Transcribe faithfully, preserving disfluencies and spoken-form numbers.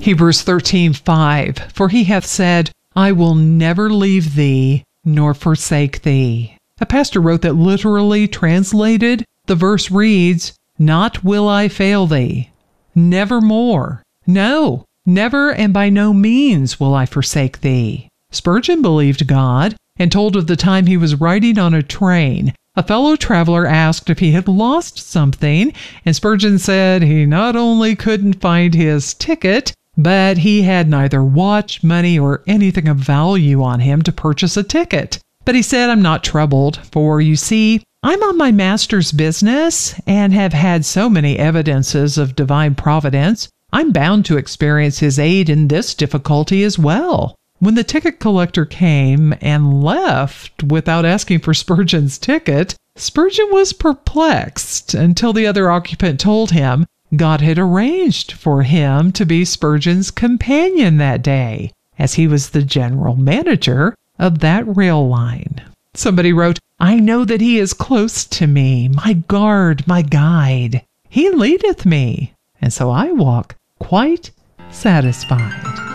Hebrews thirteen five, for he hath said, I will never leave thee nor forsake thee. A pastor wrote that literally translated, the verse reads, Not will I fail thee, nevermore. No, never and by no means will I forsake thee. Spurgeon believed God and told of the time he was riding on a train. A fellow traveler asked if he had lost something, and Spurgeon said he not only couldn't find his ticket, but he had neither watch, money, or anything of value on him to purchase a ticket. But he said, I'm not troubled, for you see, I'm on my master's business and have had so many evidences of divine providence, I'm bound to experience his aid in this difficulty as well. When the ticket collector came and left without asking for Spurgeon's ticket, Spurgeon was perplexed until the other occupant told him God had arranged for him to be Spurgeon's companion that day, as he was the general manager of that rail line. Somebody wrote, I know that he is close to me, my guard, my guide. He leadeth me, and so I walk quite satisfied.